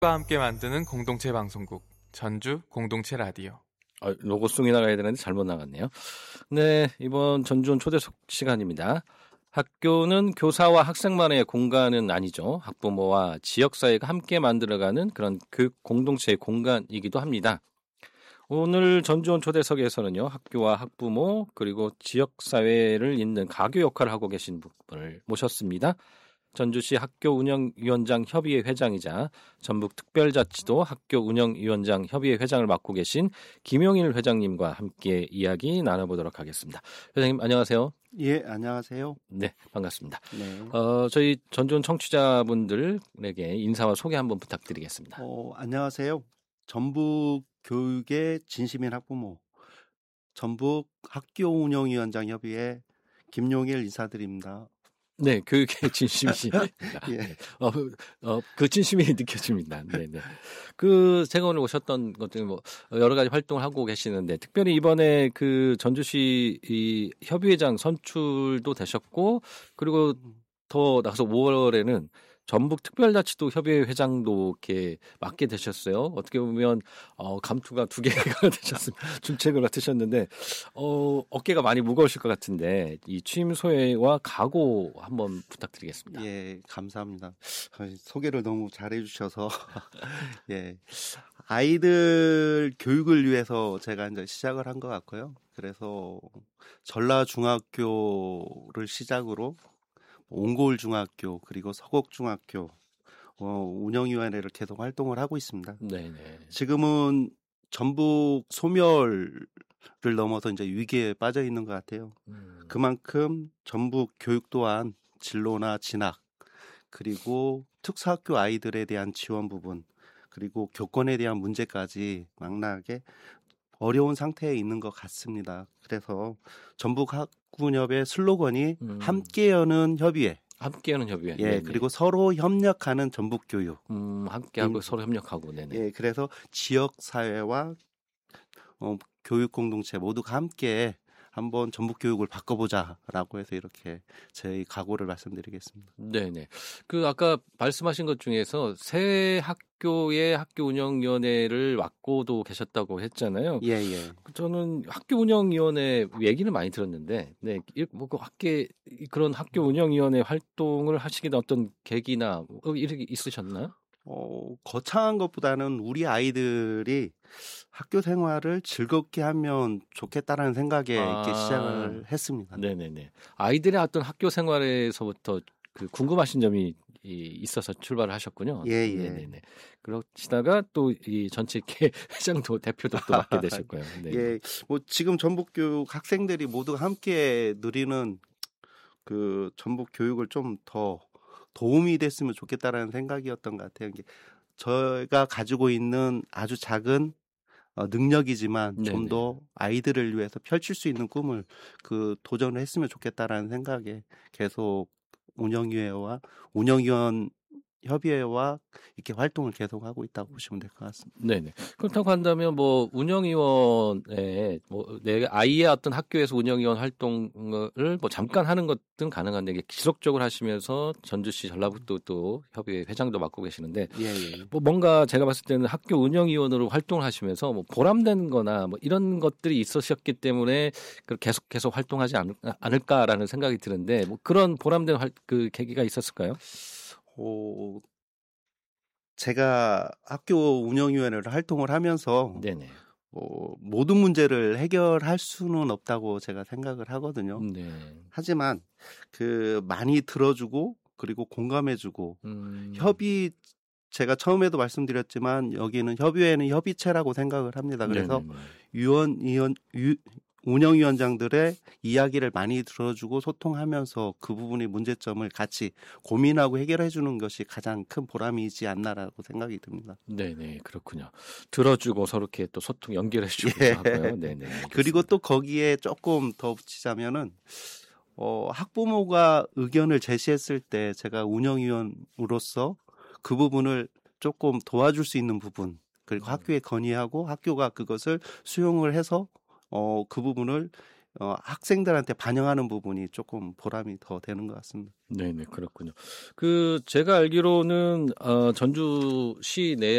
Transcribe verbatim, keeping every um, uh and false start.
과 함께 만드는 공동체 방송국 전주 공동체 라디오. 아, 로고송이 나가야 되는데 잘못 나갔네요. 네, 이번 전주원 초대석 시간입니다. 학교는 교사와 학생만의 공간은 아니죠. 학부모와 지역사회가 함께 만들어가는 그런 교육 공동체의 공간이기도 합니다. 오늘 전주원 초대석에서는요, 학교와 학부모 그리고 지역사회를 잇는 가교 역할을 하고 계신 분을 모셨습니다. 전주시 학교운영위원장 협의회 회장이자 전북특별자치도 학교운영위원장 협의회 회장을 맡고 계신 김용일 회장님과 함께 이야기 나눠보도록 하겠습니다. 회장님 안녕하세요. 예, 안녕하세요. 네, 반갑습니다. 네. 어, 저희 전주원 청취자분들에게 인사와 소개 한번 부탁드리겠습니다. 어, 안녕하세요. 전북 교육의 진심인 학부모, 전북 학교운영위원장 협의회 김용일 인사드립니다. 네, 교육의 진심이십니다. 예. 어, 어, 그 진심이 느껴집니다. 네, 네. 그 제가 오늘 오셨던 것 중에 뭐 여러 가지 활동을 하고 계시는데 특별히 이번에 그 전주시 이 협의회장 선출도 되셨고 그리고 더 나가서 오월에는 전북특별자치도 협의회 회장도 이렇게 맡게 되셨어요. 어떻게 보면 어, 감투가 두 개가 되셨습니다. 중책을 맡으셨는데 어, 어깨가 많이 무거우실 것 같은데 이 취임 소회와 각오 한번 부탁드리겠습니다. 예, 감사합니다. 소개를 너무 잘해주셔서 예, 아이들 교육을 위해서 제가 이제 시작을 한 것 같고요. 그래서 전라중학교를 시작으로 옹골중학교 그리고 서곡중학교 어, 운영위원회를 계속 활동을 하고 있습니다. 네네. 지금은 전북 소멸을 넘어서 이제 위기에 빠져 있는 것 같아요. 음. 그만큼 전북 교육 또한 진로나 진학 그리고 특수학교 아이들에 대한 지원 부분 그리고 교권에 대한 문제까지 망라하게 어려운 상태에 있는 것 같습니다. 그래서 전북 학군협의 슬로건이 음. 함께 여는 협의회. 함께 하는 협의회. 예, 네네. 그리고 서로 협력하는 전북 교육. 음, 함께하고 음. 서로 협력하고. 네네. 예, 그래서 지역 사회와 어, 교육 공동체 모두가 함께 한번 전북 교육을 바꿔보자라고 해서 이렇게 저희 각오를 말씀드리겠습니다. 네네. 그 아까 말씀하신 것 중에서 새 학교의 학교 운영위원회를 맡고도 계셨다고 했잖아요. 예, 예. 저는 학교 운영위원회 얘기는 많이 들었는데, 네, 뭐그 학교 그런 학교 운영위원회 활동을 하시게 된 어떤 계기나 뭐 이렇게 있으셨나요? 어, 거창한 것보다는 우리 아이들이 학교 생활을 즐겁게 하면 좋겠다라는 생각에 아, 이렇게 시작을 했습니다. 네네네. 아이들의 어떤 학교 생활에서부터 그 궁금하신 점이 이 있어서 출발을 하셨군요. 예, 예. 네네네. 그러시다가 또 이 전체계 회장도 대표도 또 맡게 되실 거예요. 네. 예, 뭐 지금 전북교육 학생들이 모두 함께 누리는 그 전북 교육을 좀 더 도움이 됐으면 좋겠다라는 생각이었던 것 같아요. 이게 저희가 가지고 있는 아주 작은 어, 능력이지만 좀 더 아이들을 위해서 펼칠 수 있는 꿈을 그 도전을 했으면 좋겠다라는 생각에 계속 운영위회와 운영위원 협의회와 이렇게 활동을 계속하고 있다고 보시면 될 것 같습니다. 네네. 그렇다고 한다면 뭐 운영위원회 뭐 내 아이의 어떤 학교에서 운영위원 활동을 뭐 잠깐 하는 것은 가능한데 이게 지속적으로 하시면서 전주시 전라북도 또 협의회 회장도 맡고 계시는데 예, 예. 뭐 뭔가 제가 봤을 때는 학교 운영위원으로 활동을 하시면서 뭐 보람되는거나 뭐 이런 것들이 있으셨기 때문에 계속 계속 활동하지 않, 않을까라는 생각이 드는데 뭐 그런 보람된 활, 그 계기가 있었을까요? 어, 제가 학교 운영위원회를 활동을 하면서 네네. 어, 모든 문제를 해결할 수는 없다고 제가 생각을 하거든요. 네. 하지만 그 많이 들어주고 그리고 공감해주고 음. 협의 제가 처음에도 말씀드렸지만 여기는 협의회는 협의체라고 생각을 합니다. 그래서 네네네. 위원, 위원, 유, 운영위원장들의 이야기를 많이 들어주고 소통하면서 그 부분의 문제점을 같이 고민하고 해결해 주는 것이 가장 큰 보람이지 않나라고 생각이 듭니다. 네네, 그렇군요. 들어주고 서로 이렇게 또 소통 연결해 주고 예. 하고요. 네네. 알겠습니다. 그리고 또 거기에 조금 더 붙이자면은 어, 학부모가 의견을 제시했을 때 제가 운영위원으로서 그 부분을 조금 도와줄 수 있는 부분 그리고 음. 학교에 건의하고 학교가 그것을 수용을 해서 어, 그 부분을 어, 학생들한테 반영하는 부분이 조금 보람이 더 되는 것 같습니다. 네네, 그렇군요. 그 제가 알기로는 어, 전주시 내